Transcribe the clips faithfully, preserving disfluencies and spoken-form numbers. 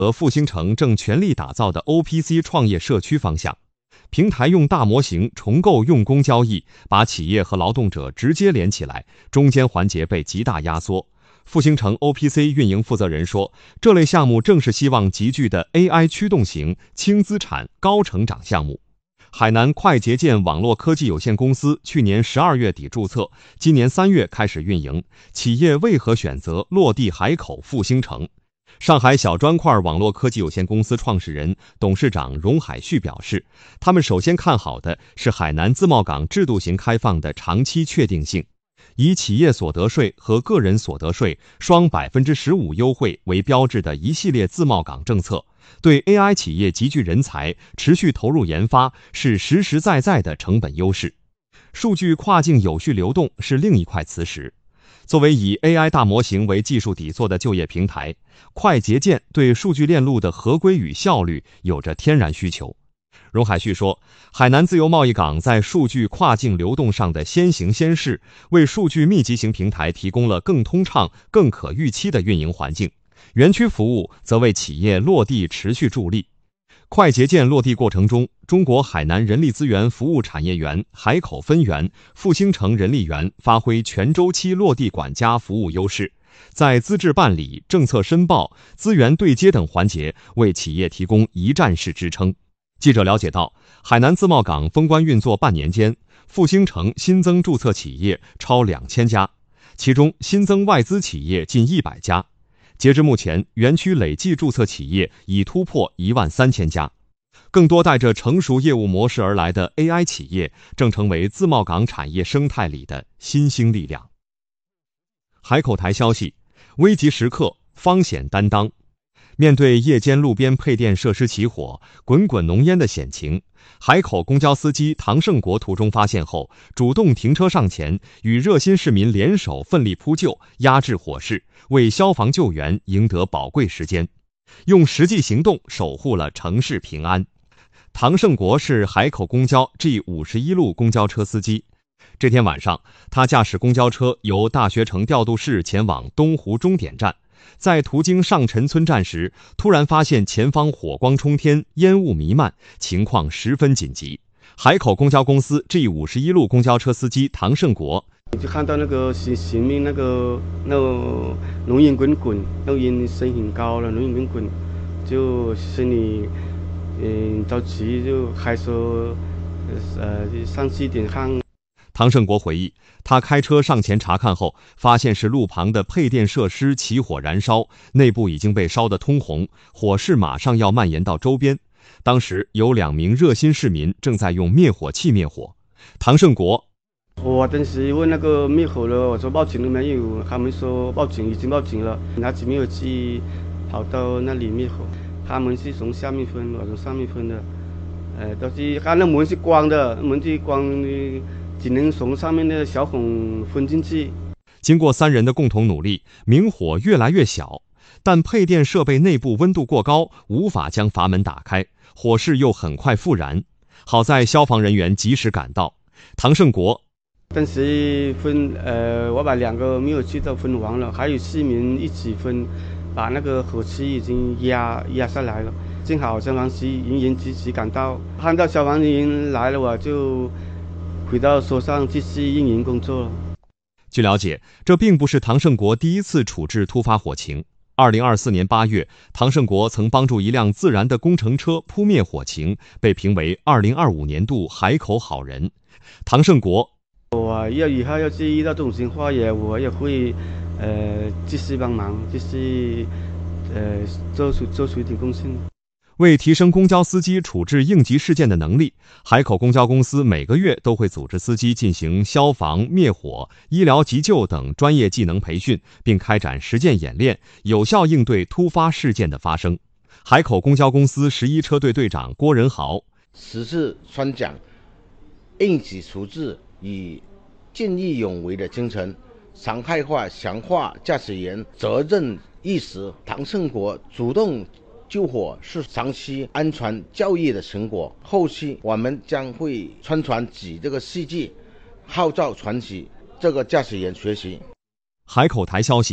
和复兴城正全力打造的 O P C 创业社区方向。平台用大模型重构用工交易，把企业和劳动者直接连起来，中间环节被极大压缩。复兴城 O P C 运营负责人说，这类项目正是希望集聚的 A I 驱动型轻资产高成长项目。海南快捷建网络科技有限公司去年十二月底注册，今年三月开始运营。企业为何选择落地海口复兴城？上海小砖块网络科技有限公司创始人、董事长荣海旭表示，他们首先看好的是海南自贸港制度型开放的长期确定性，以企业所得税和个人所得税双 百分之十五 优惠为标志的一系列自贸港政策，对 A I 企业集聚人才、持续投入研发是实实在在的成本优势。数据跨境有序流动是另一块磁石。作为以 A I 大模型为技术底座的就业平台，快捷建对数据链路的合规与效率有着天然需求。荣海旭说，海南自由贸易港在数据跨境流动上的先行先试，为数据密集型平台提供了更通畅、更可预期的运营环境。园区服务则为企业落地持续助力。快捷建落地过程中，中国海南人力资源服务产业园、海口分园、复兴城人力园发挥全周期落地管家服务优势，在资质办理、政策申报、资源对接等环节为企业提供一站式支撑。记者了解到，海南自贸港封关运作半年间，复兴城新增注册企业超两千家，其中新增外资企业近一百家。截至目前，园区累计注册企业已突破一万三千家。更多带着成熟业务模式而来的 A I 企业，正成为自贸港产业生态里的新兴力量。海口台消息，危急时刻方险担当。面对夜间路边配电设施起火、滚滚浓烟的险情，海口公交司机唐胜国途中发现后，主动停车上前，与热心市民联手奋力扑救，压制火势，为消防救援赢得宝贵时间，用实际行动守护了城市平安。唐胜国是海口公交 G 五十一路公交车司机。这天晚上，他驾驶公交车由大学城调度室前往东湖终点站，在途经上陈村站时，突然发现前方火光冲天，烟雾弥漫，情况十分紧急。海口公交公司 G 五十一路公交车司机唐胜国就看到那个前前面那个那个浓烟滚滚，那个烟声很高了，浓烟滚滚，就心里嗯着急，就开车呃上去点看。 唐胜国回忆，他开车上前查看后，发现是路旁的配电设施起火燃烧，内部已经被烧得通红，火势马上要蔓延到周边。当时有两名热心市民正在用灭火器灭火。唐胜国， 我当时问那个灭火了，我说报警了没有？他们说报警，已经报警了，拿起灭火器跑到那里灭火。他们是从下面分，我从上面分的，呃，都是看那门是关的，门是关，只能从上面的小孔分进去。 经过三人的共同努力，明火越来越小，但配电设备内部温度过高，无法将阀门打开，火势又很快复燃。好在消防人员及时赶到。唐胜国， 当时分，呃，我把两个灭火器都分完了，还有市民一起分，把那个火气已经压压下来了。正好消防人员及时赶到，看到消防人员来了，我就回到车上继续运营工作了。 据了解，这并不是唐胜国第一次处置突发火情。二零二四年八月，唐胜国曾帮助一辆自燃的工程车扑灭火情，被评为二零二五年度海口好人。唐胜国， 我要以后要是遇到这种情况也我也会呃继续帮忙，继续呃做出做出一点贡献。 为提升公交司机处置应急事件的能力，海口公交公司每个月都会组织司机进行消防、灭火、医疗急救等专业技能培训，并开展实践演练，有效应对突发事件的发生。海口公交公司十一车队队长郭仁豪， 此次宣讲应急处置以见义勇为的精神，常态化强化驾驶员责任意识。唐胜国主动救火是长期安全教育的成果，后期我们将会宣传几这个事迹，号召传奇这个驾驶员学习。 海口台消息，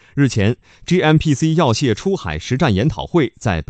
日前 ，G M P C 药械出海实战研讨会在